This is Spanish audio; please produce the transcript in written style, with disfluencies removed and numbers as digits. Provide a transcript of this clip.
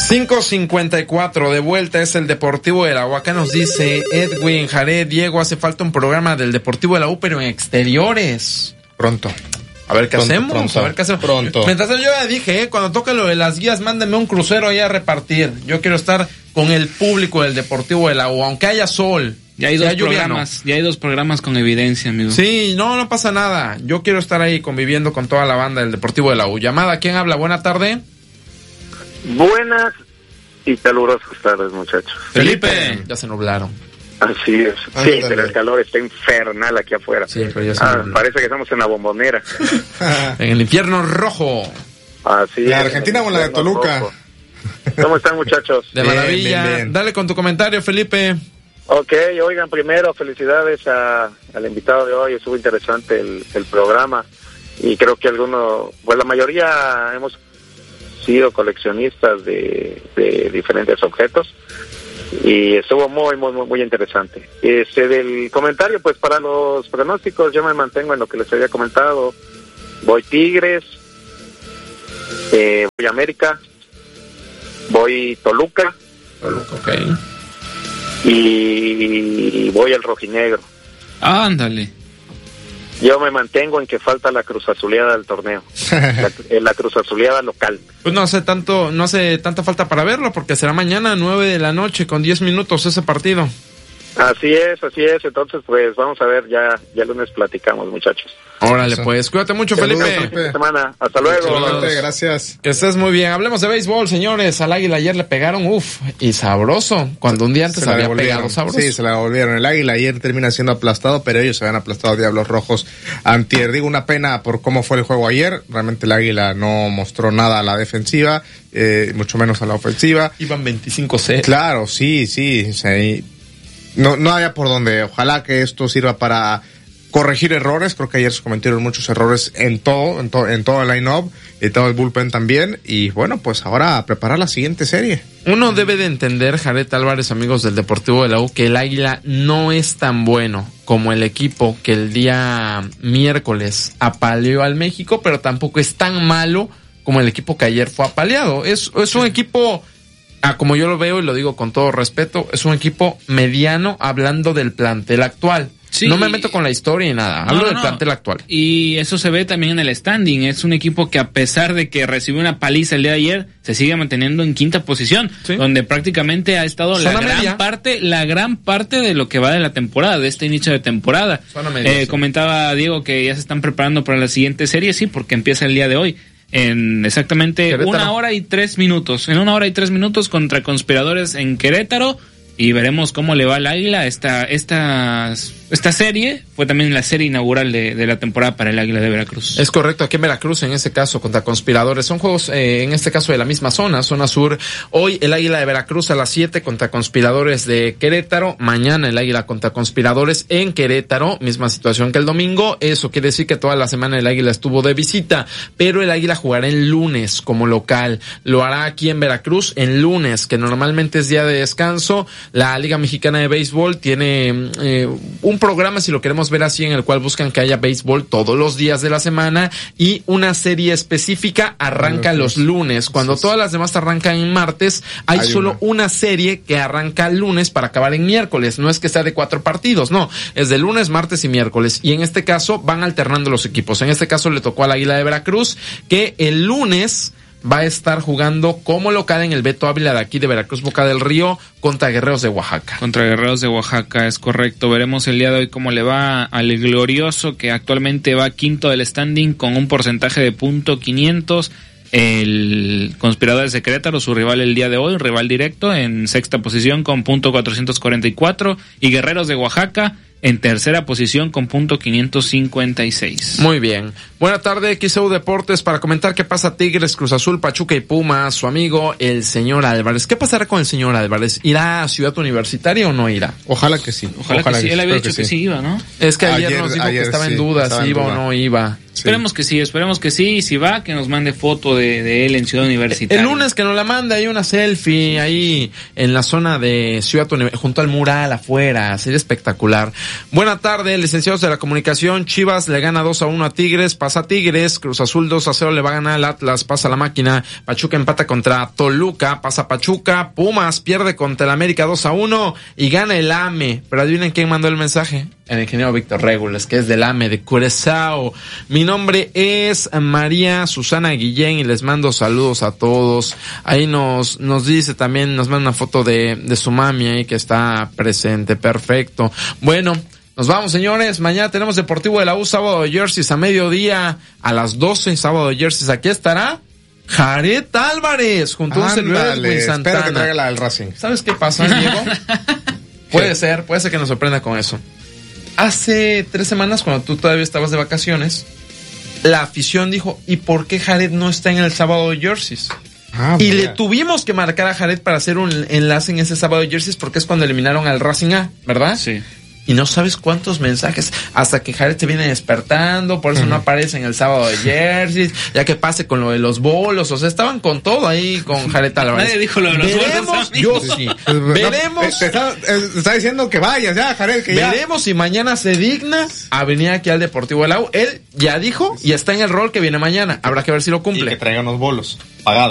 5:54 de vuelta, es el Deportivo de la U. Acá nos dice Edwin Jared, Diego, hace falta un programa del Deportivo de la U, pero en exteriores. Pronto. A ver qué hacemos. Pronto. Mientras yo ya dije, cuando toque lo de las guías, mándenme un crucero ahí a repartir. Yo quiero estar con el público del Deportivo de la U, aunque haya sol. Ya hay dos programas con evidencia, amigo. Sí, no pasa nada. Yo quiero estar ahí conviviendo con toda la banda del Deportivo de la U. Llamada, ¿quién habla? Buena tarde. Buenas y calurosas tardes, muchachos. Felipe. Ya se nublaron. Así es. Sí, pero el calor está infernal aquí afuera. Sí, pero ya se parece que estamos en la Bombonera. En el infierno rojo. Así ¿La es, Argentina o la de Toluca? Rojo. ¿Cómo están, muchachos? De maravilla. Bien. Dale con tu comentario, Felipe. Ok, oigan, primero felicidades al invitado de hoy. Estuvo interesante el programa y creo que la mayoría hemos sido coleccionistas de diferentes objetos y estuvo muy interesante. Del comentario, pues para los pronósticos yo me mantengo en lo que les había comentado. Voy Tigres, voy América, voy Toluca, okay. Y voy al rojinegro. Ándale. Yo me mantengo en que falta la cruz azuleada del torneo, la cruz azuleada local. Pues no hace tanta falta para verlo, porque será mañana 9 p.m, con 10 minutos ese partido. Así es, entonces pues vamos a ver, ya el lunes platicamos, muchachos. Órale, pues, cuídate mucho, Felipe. Semana. Hasta luego. Gracias. Que estés muy bien. Hablemos de béisbol, señores. Al Águila ayer le pegaron, y sabroso. Cuando un día antes había pegado sabroso. Sí, se la devolvieron. El Águila ayer termina siendo aplastado, pero ellos se habían aplastado a Diablos Rojos antier. Digo, una pena por cómo fue el juego ayer. Realmente el Águila no mostró nada a la defensiva, mucho menos a la ofensiva. Iban 25-0. Claro, sí. No había por dónde. Ojalá que esto sirva para corregir errores. Creo que ayer se cometieron muchos errores en todo el line-up y todo el bullpen también. Y bueno, pues ahora a preparar la siguiente serie. Uno debe de entender, Jared Álvarez, amigos del Deportivo de la U, que el Águila no es tan bueno como el equipo que el día miércoles apaleó al México, pero tampoco es tan malo como el equipo que ayer fue apaleado. Es un equipo, como yo lo veo y lo digo con todo respeto, es un equipo mediano hablando del plantel actual. Sí. No me meto con la historia y nada, hablo del plantel actual. Y eso se ve también en el standing. Es un equipo que, a pesar de que recibió una paliza el día de ayer, se sigue manteniendo en quinta posición, ¿sí? Donde prácticamente ha estado la gran parte de lo que va de la temporada, de este inicio de temporada. Sí. Comentaba Diego que ya se están preparando para la siguiente serie, sí, porque empieza el día de hoy. En exactamente Querétaro. 1 hora y 3 minutos. En 1 hora y 3 minutos contra Conspiradores en Querétaro. Y veremos cómo le va al Águila. Esta serie fue también la serie inaugural de la temporada para el Águila de Veracruz. Es correcto, aquí en Veracruz, en este caso, contra Conspiradores. Son juegos, en este caso, de la misma zona sur. Hoy el Águila de Veracruz a las 7 contra Conspiradores de Querétaro. Mañana el Águila contra Conspiradores en Querétaro. Misma situación que el domingo. Eso quiere decir que toda la semana el Águila estuvo de visita. Pero el Águila jugará el lunes como local. Lo hará aquí en Veracruz en lunes, que normalmente es día de descanso. La Liga Mexicana de Béisbol tiene un programa, si lo queremos ver así, en el cual buscan que haya béisbol todos los días de la semana, y una serie específica arranca los lunes. Cuando todas las demás arrancan en martes, hay solo una serie que arranca el lunes para acabar en miércoles. No es que sea de 4 partidos, no, es de lunes, martes y miércoles. Y en este caso van alternando los equipos. En este caso le tocó al Águila de Veracruz, que el lunes va a estar jugando como local en el Beto Ávila de aquí de Veracruz, Boca del Río, contra Guerreros de Oaxaca. Contra Guerreros de Oaxaca, es correcto. Veremos el día de hoy cómo le va al Glorioso, que actualmente va quinto del standing con un porcentaje de .500. El Conspiradores de Querétaro, su rival el día de hoy, rival directo, en sexta posición con .444, y Guerreros de Oaxaca en tercera posición con .556. Muy bien. Buena tarde, XEU Deportes, para comentar qué pasa Tigres, Cruz Azul, Pachuca y Pumas, su amigo el señor Álvarez. ¿Qué pasará con el señor Álvarez? ¿Irá a Ciudad Universitaria o no irá? Ojalá que sí. Ojalá que sí. Él había dicho que sí iba, ¿no? Es que ayer nos dijo que estaba en duda si iba o no iba. Esperemos que sí, y si va, que nos mande foto de él en Ciudad Universitaria. El lunes que nos la mande, hay una selfie ahí en la zona de Ciudad Universitaria, junto al mural afuera, sería espectacular. Buena tarde, licenciados de la comunicación. Chivas le gana 2-1 a Tigres, pasa Tigres. Cruz Azul 2-0 le va a ganar al Atlas, pasa la máquina. Pachuca empata contra Toluca, pasa Pachuca. Pumas pierde contra el América 2-1 y gana el AME. Pero adivinen quién mandó el mensaje. El ingeniero Víctor Regules, que es del AME de Curazao. Mi nombre es María Susana Guillén y les mando saludos a todos. Ahí nos dice también, nos manda una foto de su mami ahí que está presente. Perfecto. Bueno, nos vamos, señores. Mañana tenemos Deportivo de la U, sábado de jerseys a mediodía, a las 12, sábado de jerseys. Aquí estará Jared Álvarez junto a un servidor de Santana. Espero que traiga la del Racing. ¿Sabes qué pasa, Diego? Puede ser que nos sorprenda con eso. Hace 3 semanas, cuando tú todavía estabas de vacaciones, la afición dijo, ¿y por qué Jared no está en el sábado de jerseys? Y le tuvimos que marcar a Jared para hacer un enlace en ese sábado de jerseys porque es cuando eliminaron al Racing A, ¿verdad? Sí. Y no sabes cuántos mensajes, hasta que Jared se viene despertando, por eso no aparece en el sábado de jerseys, ya que pase con lo de los bolos, o sea, estaban con todo ahí con Jared Álvarez. Nadie dijo lo de los bolos. Yo sí. Veremos. Te está diciendo que vayas ya, Jared, que ya. Veremos si mañana se digna a venir aquí al Deportivo de la U. Él ya dijo y está en el rol que viene mañana. Habrá que ver si lo cumple. Y que traiga unos bolos pagados.